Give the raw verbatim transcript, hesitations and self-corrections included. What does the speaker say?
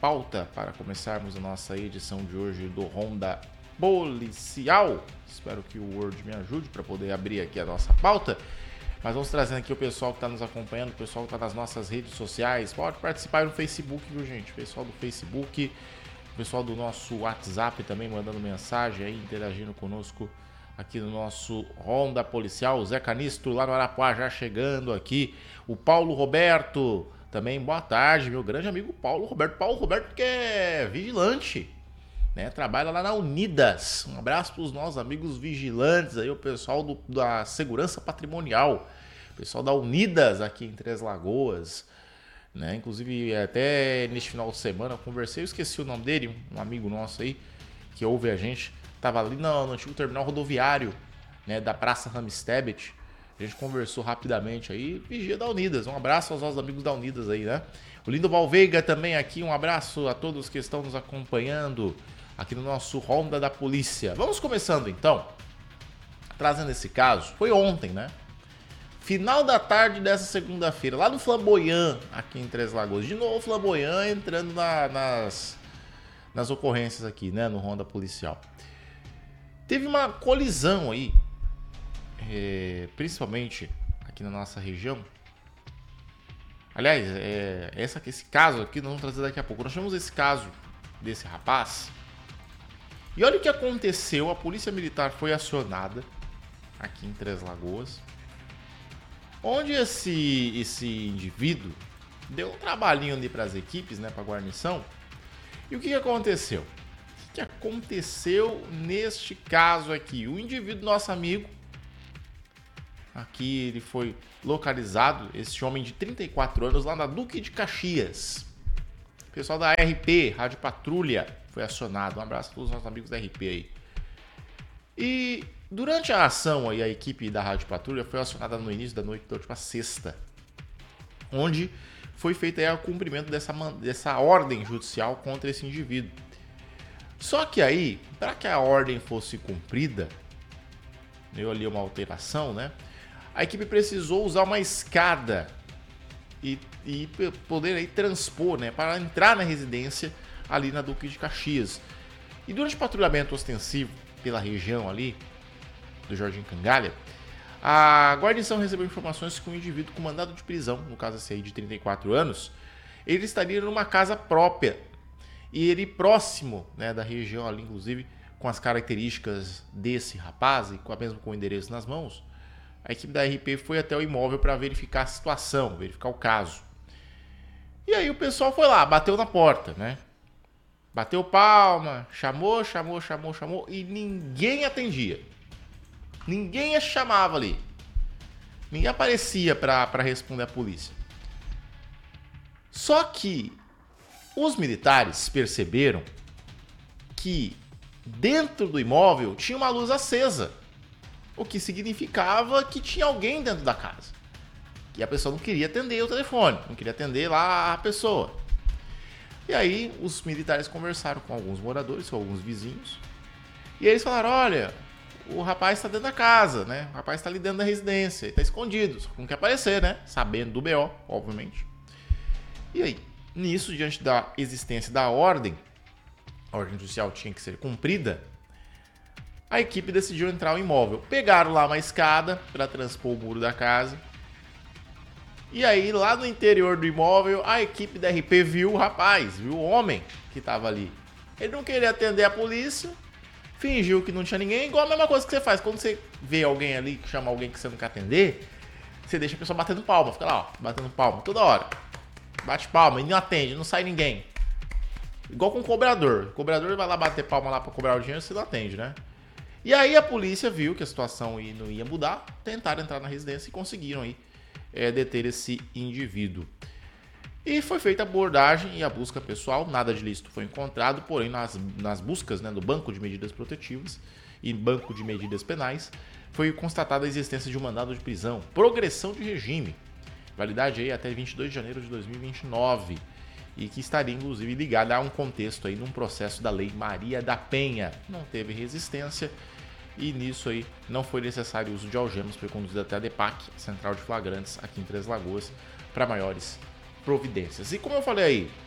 pauta para começarmos a nossa edição de hoje do Ronda Policial. Espero que o Word me ajude para poder abrir aqui a nossa pauta. Mas vamos trazendo aqui o pessoal que está nos acompanhando, o pessoal que está nas nossas redes sociais. Pode participar no Facebook, viu, gente? O pessoal do Facebook, o pessoal do nosso WhatsApp também mandando mensagem aí, interagindo conosco aqui no nosso Ronda Policial. O Zé Canistro lá no Arapuá já chegando aqui. O Paulo Roberto também, boa tarde, meu grande amigo Paulo Roberto. Paulo Roberto que é vigilante, né? Trabalha lá na Unidas. Um abraço para os nossos amigos vigilantes aí, o pessoal do, da Segurança Patrimonial. O pessoal da Unidas aqui em Três Lagoas, né? Inclusive até neste final de semana eu conversei, eu esqueci o nome dele, um amigo nosso aí que ouve a gente. Tava ali no, no antigo terminal rodoviário, né, da Praça Ramstebet. A gente conversou rapidamente aí, vigia da Unidas. Um abraço aos nossos amigos da Unidas aí, né? O Lindo Valveiga também aqui, um abraço a todos que estão nos acompanhando aqui no nosso Ronda da Polícia. Vamos começando então, trazendo esse caso. Foi ontem, né? Final da tarde dessa segunda-feira, lá no Flamboyant, aqui em Três Lagoas. De novo Flamboyant entrando na, nas, nas ocorrências aqui, né? No Ronda Policial. Teve uma colisão aí, é, principalmente aqui na nossa região. Aliás, é, essa, esse caso aqui nós vamos trazer daqui a pouco. Nós chamamos esse caso desse rapaz. E olha o que aconteceu, a polícia militar foi acionada aqui em Três Lagoas, onde esse, esse indivíduo deu um trabalhinho ali para as equipes, né, para a guarnição. E o que, que aconteceu? O que, que aconteceu neste caso aqui? O indivíduo, nosso amigo, aqui ele foi localizado, esse homem de trinta e quatro anos, lá na Duque de Caxias. O pessoal da R P, Rádio Patrulha, foi acionado. Um abraço a todos os nossos amigos da R P aí. E durante a ação aí, a equipe da Rádio Patrulha foi acionada no início da noite da última sexta, onde foi feito aí o cumprimento dessa, dessa ordem judicial contra esse indivíduo. Só que aí, para que a ordem fosse cumprida, deu ali uma alteração, né? A equipe precisou usar uma escada e, e poder aí transpor, né, para entrar na residência ali na Duque de Caxias. E durante o patrulhamento ostensivo pela região ali do Jardim Cangalha, a guarnição recebeu informações que um indivíduo com mandado de prisão, no caso esse aí de trinta e quatro anos, ele estaria numa casa própria e ele próximo, né, da região ali, inclusive com as características desse rapaz e com a mesmo com o endereço nas mãos. A equipe da R P foi até o imóvel para verificar a situação, verificar o caso. E aí o pessoal foi lá, bateu na porta, né? Bateu palma, chamou, chamou, chamou, chamou e ninguém atendia. Ninguém chamava ali. Ninguém aparecia para responder à polícia. Só que os militares perceberam que dentro do imóvel tinha uma luz acesa, o que significava que tinha alguém dentro da casa. E a pessoa não queria atender o telefone, não queria atender lá a pessoa. E aí os militares conversaram com alguns moradores, com alguns vizinhos, e eles falaram: olha, o rapaz está dentro da casa, né? O rapaz está ali dentro da residência, ele está escondido, só não quer aparecer, né? Sabendo do B O, obviamente. E aí, nisso, diante da existência da ordem, a ordem judicial tinha que ser cumprida, a equipe decidiu entrar no imóvel. Pegaram lá uma escada para transpor o muro da casa. E aí, lá no interior do imóvel, a equipe da R P viu o rapaz, viu o homem que estava ali. Ele não queria atender a polícia, fingiu que não tinha ninguém, igual a mesma coisa que você faz. Quando você vê alguém ali, que chama alguém que você não quer atender, você deixa a pessoa batendo palma, fica lá, ó, batendo palma toda hora. Bate palma e não atende, não sai ninguém. Igual com o cobrador. O cobrador vai lá bater palma lá para cobrar o dinheiro, você não atende, né? E aí a polícia viu que a situação não ia mudar, tentaram entrar na residência e conseguiram aí, é, deter esse indivíduo. E foi feita a abordagem e a busca pessoal, nada de ilícito foi encontrado, porém nas, nas buscas, né, do Banco de Medidas Protetivas e Banco de Medidas Penais, foi constatada a existência de um mandado de prisão, progressão de regime, validade aí até vinte e dois de janeiro de dois mil e vinte e nove, e que estaria inclusive ligada a um contexto aí num processo da Lei Maria da Penha. Não teve resistência e nisso aí não foi necessário o uso de algemas, foi conduzido até a DEPAC, Central de Flagrantes, aqui em Três Lagoas, para maiores providências. E como eu falei aí,